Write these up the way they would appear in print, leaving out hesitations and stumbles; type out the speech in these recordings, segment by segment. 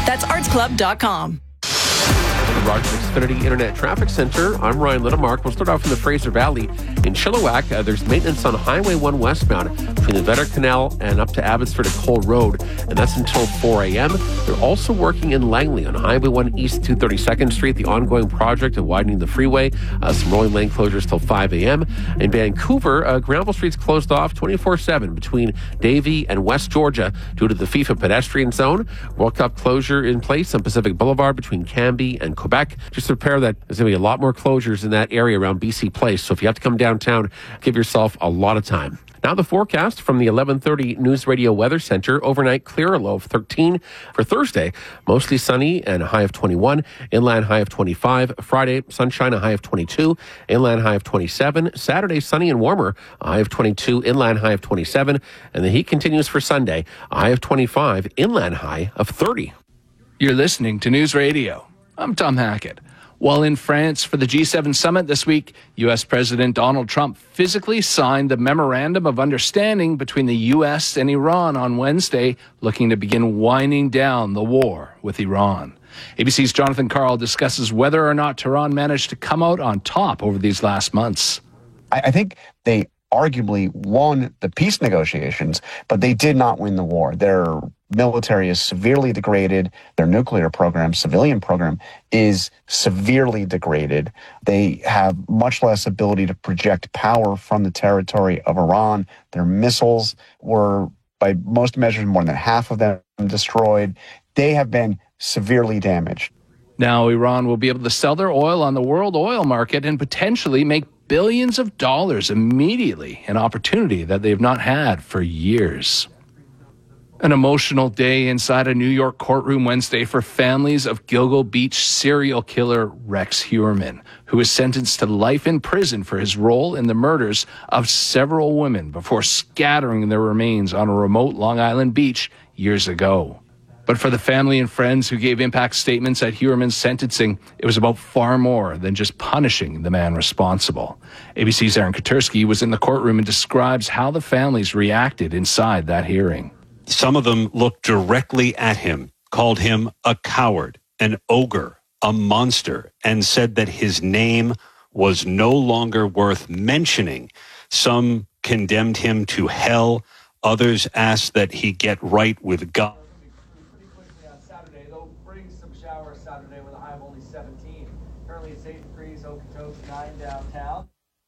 That's artsclub.com. The Rogers Xfinity Internet Traffic Center. I'm Ryan Littlemark. We'll start off in the Fraser Valley. In Chilliwack, there's maintenance on Highway 1 westbound between the Vetter Canal and up to Abbotsford to Cole Road, and that's until 4 a.m. They're also working in Langley on Highway 1 East 232nd Street, the ongoing project of widening the freeway. Some rolling lane closures till 5 a.m. In Vancouver, Granville Street's closed off 24/7 between Davie and West Georgia due to the FIFA pedestrian zone. World Cup closure in place on Pacific Boulevard between Cambie and Quebec. Just prepare that there's going to be a lot more closures in that area around BC Place. So if you have to come downtown, give yourself a lot of time. Now the forecast from the 11:30 News Radio Weather Center. Overnight clear, a low of 13. For Thursday, mostly sunny and a high of 21. Inland high of 25. Friday, sunshine, a high of 22. Inland high of 27. Saturday, sunny and warmer, a high of 22. Inland high of 27. And the heat continues for Sunday, a high of 25. Inland high of 30. You're listening to News Radio. I'm Tom Hackett. While in France for the G7 summit this week, U.S. President Donald Trump physically signed the Memorandum of Understanding between the U.S. and Iran on Wednesday, looking to begin winding down the war with Iran. ABC's Jonathan Karl discusses whether or not Tehran managed to come out on top over these last months. I think they arguably won the peace negotiations, but they did not win the war. Their military is severely degraded. Their nuclear program, civilian program, is severely degraded. They have much less ability to project power from the territory of Iran. Their missiles were, by most measures, more than half of them destroyed. They have been severely damaged. Now Iran will be able to sell their oil on the world oil market and potentially make billions of dollars immediately, an opportunity that they've not had for years. An emotional day inside a New York courtroom Wednesday for families of Gilgo Beach serial killer Rex Heuermann, who was sentenced to life in prison for his role in the murders of several women before scattering their remains on a remote Long Island beach years ago. But for the family and friends who gave impact statements at Heuermann's sentencing, it was about far more than just punishing the man responsible. ABC's Aaron Katersky was in the courtroom and describes how the families reacted inside that hearing. Some of them looked directly at him, called him a coward, an ogre, a monster, and said that his name was no longer worth mentioning. Some condemned him to hell. Others asked that he get right with God. Saturday with a high of only 17. Currently it's 8 degrees, Okotoks 9 downtown.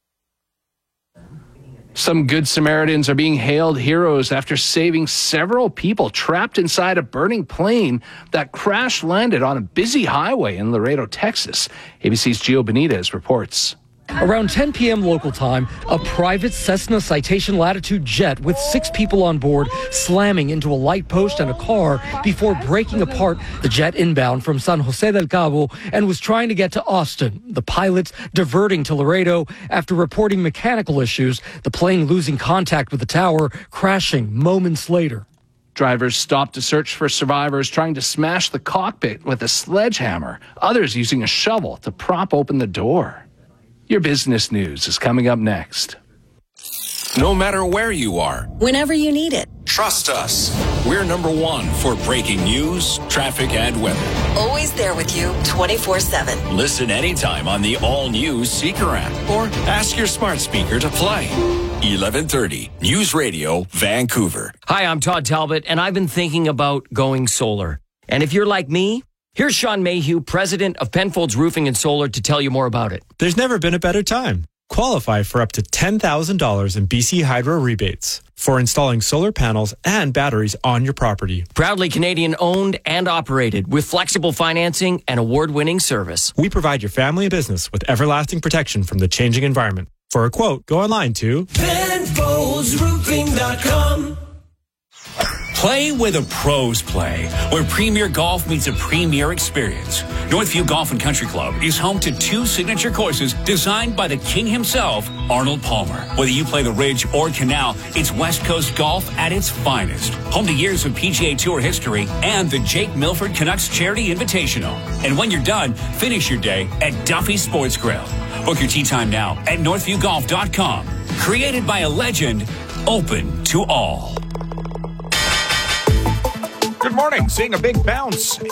Some Good Samaritans are being hailed heroes after saving several people trapped inside a burning plane that crash landed on a busy highway in Laredo, Texas. ABC's Gio Benitez reports. Around 10 p.m. local time, a private Cessna Citation Latitude jet with 6 people on board slamming into a light post and a car before breaking apart. The jet inbound from San Jose del Cabo and was trying to get to Austin. The pilots diverting to Laredo after reporting mechanical issues, the plane losing contact with the tower, crashing moments later. Drivers stopped to search for survivors, trying to smash the cockpit with a sledgehammer, others using a shovel to prop open the door. Your business news is coming up next. No matter where you are, Whenever you need it. trust us. We're number one for breaking news, traffic, and weather. Always there with you 24/7. Listen anytime on the all-new Seeker app or ask your smart speaker to play. 1130 News Radio, Vancouver. Hi, I'm Todd Talbot, and I've been thinking about going solar. And if you're like me, here's Sean Mayhew, president of Penfolds Roofing and Solar, to tell you more about it. There's never been a better time. Qualify for up to $10,000 in BC Hydro rebates for installing solar panels and batteries on your property. Proudly Canadian owned and operated with flexible financing and award-winning service. We provide your family and business with everlasting protection from the changing environment. For a quote, go online to PenfoldsRoofing.com. Play where the pros play, where Premier Golf meets a premier experience. Northview Golf and Country Club is home to 2 signature courses designed by the king himself, Arnold Palmer. Whether you play the Ridge or Canal, it's West Coast golf at its finest. Home to years of PGA Tour history and the Jake Milford Canucks Charity Invitational. And when you're done, finish your day at Duffy Sports Grill. Book your tee time now at northviewgolf.com. Created by a legend, open to all. Good morning. Seeing a big bounce